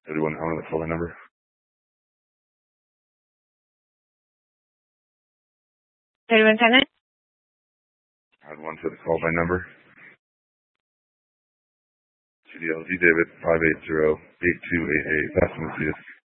Everyone, I want to call my number. Everyone, can I? I had one for the call by number. CDLG David 580-8288. That's Matthias.